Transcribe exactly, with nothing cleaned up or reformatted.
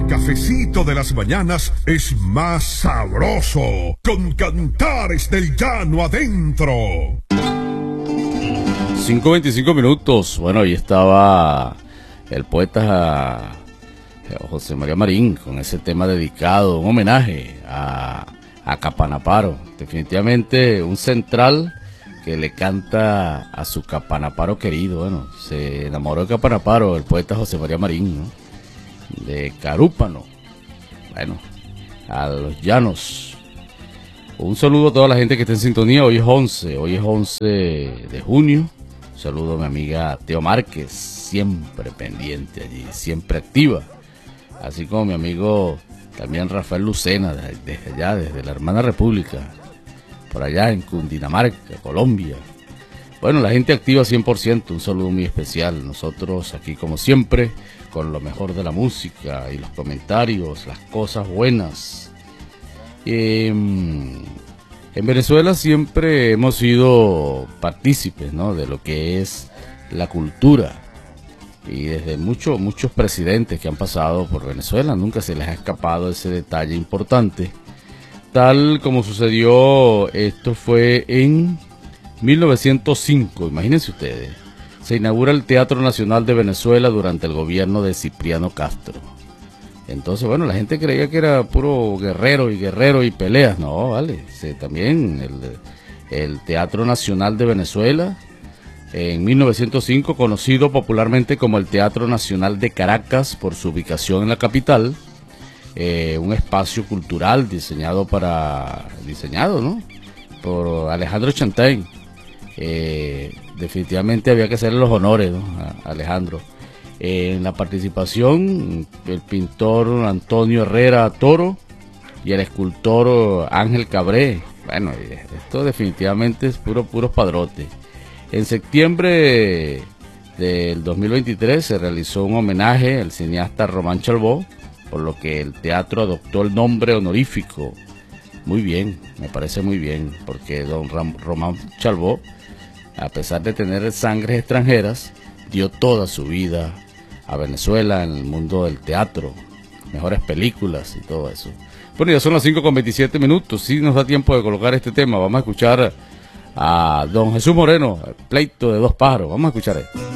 cafecito de las mañanas es más sabroso con Cantares del Llano adentro. cinco veinticinco minutos. Bueno, ahí estaba el poeta José María Marín con ese tema dedicado, un homenaje a, a Capanaparo. Definitivamente un central que le canta a su Capanaparo querido. Bueno, se enamoró de Capanaparo el poeta José María Marín, ¿no? De Carúpano, bueno, a los llanos. Un saludo a toda la gente que está en sintonía. Hoy es once, hoy es once de junio. Un saludo a mi amiga Teo Márquez, siempre pendiente allí, siempre activa. Así como mi amigo también Rafael Lucena, desde allá, desde la hermana República, por allá en Cundinamarca, Colombia. Bueno, la gente activa cien por ciento, un saludo muy especial. Nosotros aquí como siempre, con lo mejor de la música y los comentarios, las cosas buenas. Eh, en Venezuela siempre hemos sido partícipes, ¿no?, de lo que es la cultura. Y desde muchos, muchos presidentes que han pasado por Venezuela, nunca se les ha escapado ese detalle importante. Tal como sucedió, esto fue en mil novecientos cinco, imagínense ustedes. Se inaugura el Teatro Nacional de Venezuela durante el gobierno de Cipriano Castro. Entonces, bueno, la gente creía que era puro guerrero y guerrero y peleas. No, vale. Se, también el, el Teatro Nacional de Venezuela, en mil novecientos cinco, conocido popularmente como el Teatro Nacional de Caracas por su ubicación en la capital, eh, un espacio cultural diseñado para diseñado, ¿no?, por Alejandro Chantain. Eh, definitivamente había que hacerle los honores, ¿no?, a Alejandro. Eh, en la participación, el pintor Antonio Herrera Toro y el escultor Ángel Cabré. Bueno, esto definitivamente es puro, puros padrotes. En septiembre del dos mil veintitrés se realizó un homenaje al cineasta Román Chalbaud, por lo que el teatro adoptó el nombre honorífico. Muy bien, me parece muy bien, porque don Ram Román Chalbaud, a pesar de tener sangres extranjeras, dio toda su vida a Venezuela en el mundo del teatro, mejores películas y todo eso. Bueno, ya son las cinco con veintisiete minutos, sí nos da tiempo de colocar este tema. Vamos a escuchar a don Jesús Moreno, el pleito de dos pájaros. Vamos a escuchar esto.